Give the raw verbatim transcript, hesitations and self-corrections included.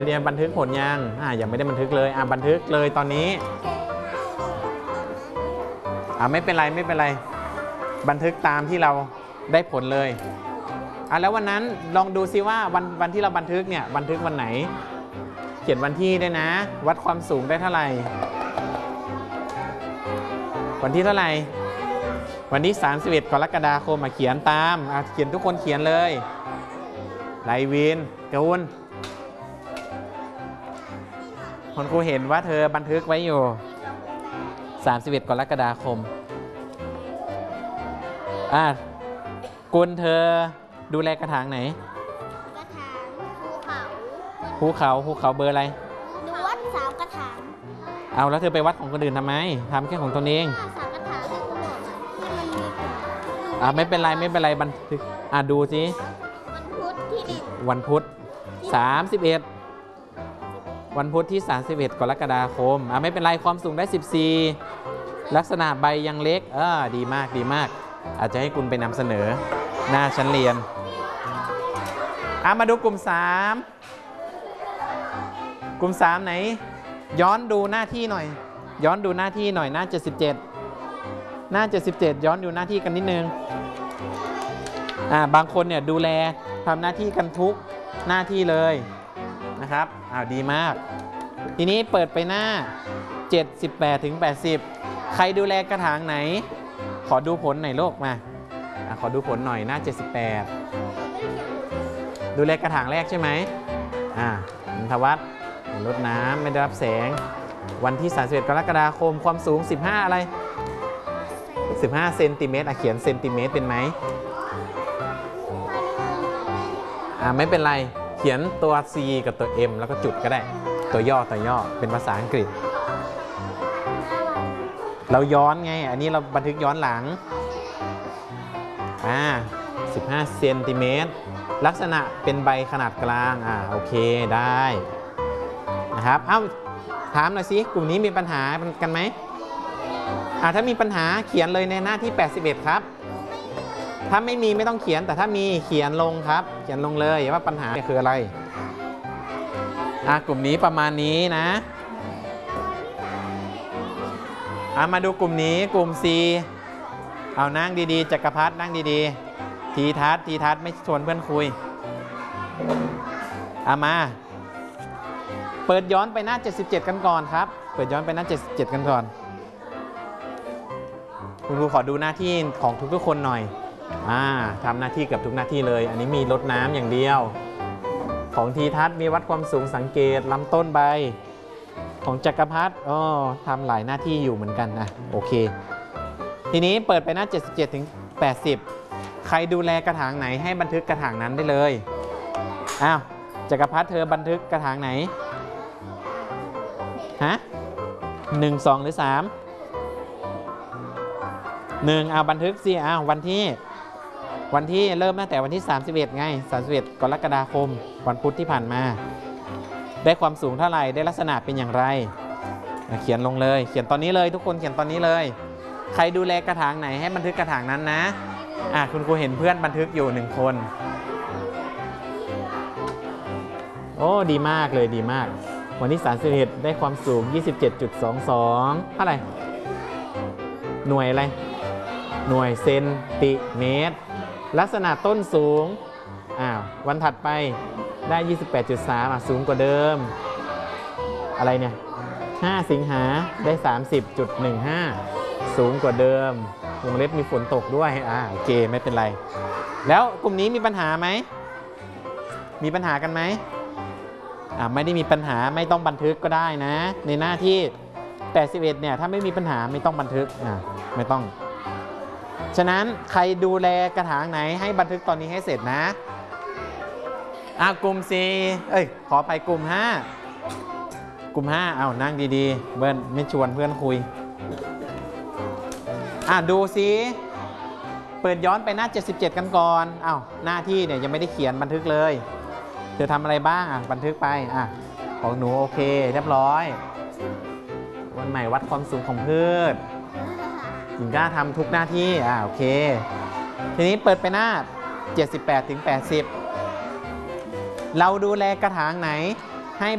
เรียนบันทึกผลยังอ่ายังไม่ได้บันทึกเลยอ่าบันทึกเลยตอนนี้อ่าไม่เป็นไรไม่เป็นไรบันทึกตามที่เราได้ผลเลยอ่าแล้ววันนั้นลองดูซิว่าวันวันที่เราบันทึกเนี่ยบันทึกวันไหนเขียนวันที่ด้วยนะวัดความสูงได้เท่าไหร่วันที่เท่าไหร่วันที่สามสิบเอ็ดกรกฎาคมมาเขียนตามอ่าเขียนทุกคนเขียนเลยไลวินกูนคุณครูเห็นว่าเธอบันทึกไว้อยู่สามสิบเอ็ดกรกฎาคมอ่ะกุลเธอดูแลกระถางไหนกระถางภูเขาภูเขาภูเขาเบอร์อะไรหนูวัดสามกระถางเอาแล้วเธอไปวัดของคนอื่นทำไมทำแค่ของตนเองสามกระถางที่คุณบอกมันมีอ่ะไม่เป็นไรไม่เป็นไรบันทึกอ่ะดูสิวันพุธที่หนึ่งวันพุธสามสิบเอ็ดวันพุธที่สามสิบเอ็ดกรกฎาคมอ่ะไม่เป็นไรความสูงได้สิบสี่ลักษณะใบยังเล็กเออดีมากดีมากอาจจะให้คุณไปนำเสนอหน้าชั้นเรียนอ่ะมาดูกลุ่มสามกลุ่มสามไหนย้อนดูหน้าที่หน่อยย้อนดูหน้าที่หน่อยหน้าเจ็ดสิบเจ็ดหน้าเจ็ดสิบเจ็ดย้อนดูหน้าที่กันนิดนึงอ่าบางคนเนี่ยดูแลทำหน้าที่กันทุกหน้าที่เลยนะครับอ้าวดีมากทีนี้เปิดไปหน้าเจ็ดสิบแปดถึงแปดสิบใครดูแลกระถางไหนขอดูผลหน่อยโลกมาอ่ะขอดูผลหน่อยหน้าเจ็ดสิบแปดดูแลกระถางแรกใช่ไหมอ่านันทวัฒน์รดน้ำไม่ได้รับแสงวันที่สามสิบเอ็ดกรกฎาคมความสูงสิบห้าอะไรสิบห้าเซนติเมตรอ่ะเขียนเซนติเมตรเป็นไหมอ่าไม่เป็นไรเขียนตัว C กับตัว M แล้วก็จุดก็ได้ตัวย่อตัวย่อเป็นภาษาอังกฤษเราย้อนไงอันนี้เราบันทึกย้อนหลังอ่าสิบห้าเซนติเมตรลักษณะเป็นใบขนาดกลางอ่าโอเคได้นะครับเอ้าถามหน่อยสิกลุ่มนี้มีปัญหากันไหมอ่าถ้ามีปัญหาเขียนเลยในหน้าที่แปดสิบเอ็ดครับถ้าไม่มีไม่ต้องเขียนแต่ถ้ามีเขียนลงครับเขียนลงเลยว่าปัญหาคืออะไรอ่ะกลุ่มนี้ประมาณนี้นะอ่ะมาดูกลุ่มนี้กลุ่ม C เอานั่งดีๆจักรพัฒน์นั่งดีๆทีทัศน์ทีทัศน์ไม่ชวนเพื่อนคุยเอามาเปิดย้อนไปหน้าเจ็ดสิบเจ็ดกันก่อนครับเปิดย้อนไปหน้าเจ็ดสิบเจ็ดกันก่อนคุณครูขอดูหน้าที่ของทุกๆคนหน่อยอ่าทำหน้าที่กับทุกหน้าที่เลยอันนี้มีรดน้ำอย่างเดียวของทีทัศน์มีวัดความสูงสังเกตลำต้นใบของจักรพัฒน์อ๋อทำหลายหน้าที่อยู่เหมือนกันนะโอเคทีนี้เปิดไปหน้าเจ็ดสิบเจ็ดถึงแปดสิบใครดูแลกระถางไหนให้บันทึกกระถางนั้นได้เลยอ้าวจักรพัฒน์เธอบันทึกกระถางไหนฮะหนึ่งสองหรือสามหนึ่งเอาบันทึกสิอ้าววันที่วันที่เริ่มตั้งแต่วันที่สามสิบเอ็ดไงสามสิบเอ็ดกรกฎาคมวันพุธที่ผ่านมาได้ความสูงเท่าไหร่ได้ลักษณะเป็นอย่างไรเขียนลงเลยเขียนตอนนี้เลยทุกคนเขียนตอนนี้เลยใครดูแลกระถางไหนให้บันทึกกระถางนั้นนะอ่ะคุณครูเห็นเพื่อนบันทึกอยู่หนึ่งคนโอ้ดีมากเลยดีมากวันที่สามสิบเอ็ดได้ความสูง ยี่สิบเจ็ดจุดสองสอง เท่าไหร่หน่วยอะไรหน่วยเซนติเมตรลักษณะต้นสูงอ้าววันถัดไปได้ ยี่สิบแปดจุดสาม อ่ะสูงกว่าเดิมอะไรเนี่ยห้าสิงหาได้ สามสิบจุดหนึ่งห้า สูงกว่าเดิมวงเล็บมีฝนตกด้วยอ่าโอเคไม่เป็นไรแล้วกลุ่มนี้มีปัญหาไหมมีปัญหากันไหมอ่าไม่ได้มีปัญหาไม่ต้องบันทึกก็ได้นะในหน้าที่แปดสิบเอ็ดเนี่ยถ้าไม่มีปัญหาไม่ต้องบันทึกอ่าไม่ต้องฉะนั้นใครดูแลกระถางไหนให้บันทึกตอนนี้ให้เสร็จนะอ่ากลุ่ม C เอ้ยขอไปกลุ่มห้ากลุ่มห้าเอานั่งดีๆเบิ้ลไม่ชวนเพื่อนคุยอ่ะดูสิเปิดย้อนไปหน้าเจ็ดสิบเจ็ดกันก่อนอ้าวหน้าที่เนี่ยยังไม่ได้เขียนบันทึกเลยเธอทำอะไรบ้างอ่ะบันทึกไปอ่ะของหนูโอเคเรียบร้อยวันใหม่วัดความสูงของพืชหญิงกล้าทำทุกหน้าที่อ่าโอเคทีนี้เปิดไปหน้าเจ็ดสิบแปดถึงแปดสิบเราดูแลกระถางไหน